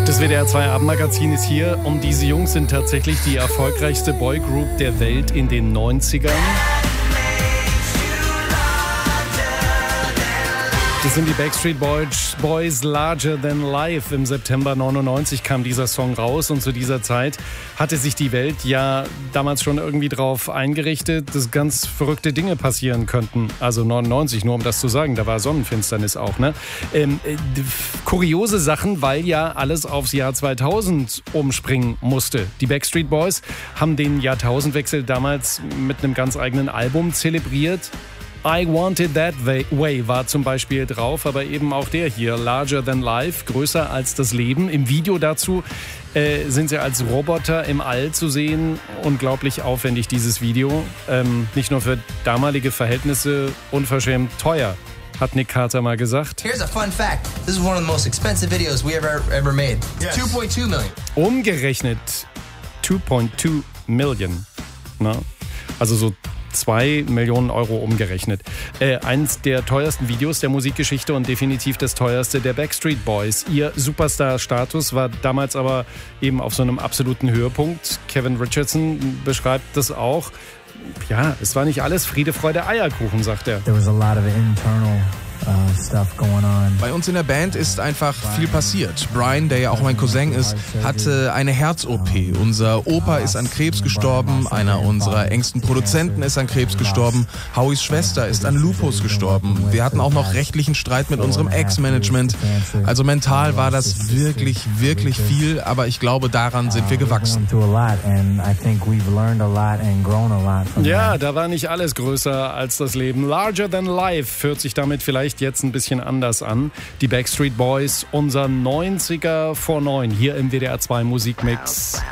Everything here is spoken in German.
Das WDR 2 Abendmagazin ist hier und diese Jungs sind tatsächlich die erfolgreichste Boygroup der Welt in den 90ern. Das sind die Backstreet Boys, Larger Than Life. Im September 99 kam dieser Song raus und zu dieser Zeit hatte sich die Welt ja damals schon irgendwie drauf eingerichtet, dass ganz verrückte Dinge passieren könnten. Also 99, nur um das zu sagen, da war Sonnenfinsternis auch, ne? Kuriose Sachen, weil ja alles aufs Jahr 2000 umspringen musste. Die Backstreet Boys haben den Jahrtausendwechsel damals mit einem ganz eigenen Album zelebriert. I Wanted That Way war zum Beispiel drauf, aber eben auch der hier, Larger Than Life, größer als das Leben. Im Video dazu sind sie als Roboter im All zu sehen. Unglaublich aufwendig, dieses Video. Nicht nur für damalige Verhältnisse unverschämt teuer, hat Nick Carter mal gesagt. Here's a fun fact. This is one of the most expensive videos we ever made. Yes. 2.2 million. Umgerechnet 2.2 Million. Na? Also so 2 Millionen Euro umgerechnet. Eins der teuersten Videos der Musikgeschichte und definitiv das teuerste der Backstreet Boys. Ihr Superstar-Status war damals aber eben auf so einem absoluten Höhepunkt. Kevin Richardson beschreibt das auch. Ja, es war nicht alles Friede, Freude, Eierkuchen, sagt er. There was a lot of internal stuff going on. Bei uns in der Band ist einfach viel passiert. Brian, der ja auch mein Cousin ist, hatte eine Herz-OP. Unser Opa ist an Krebs gestorben. Einer unserer engsten Produzenten ist an Krebs gestorben. Howies Schwester ist an Lupus gestorben. Wir hatten auch noch rechtlichen Streit mit unserem Ex-Management. Also mental war das wirklich, wirklich viel. Aber ich glaube, daran sind wir gewachsen. Ja, da war nicht alles größer als das Leben. Larger Than Life hört sich damit vielleicht jetzt ein bisschen anders an. Die Backstreet Boys, unser 90er vor 9 hier im WDR 2 Musikmix.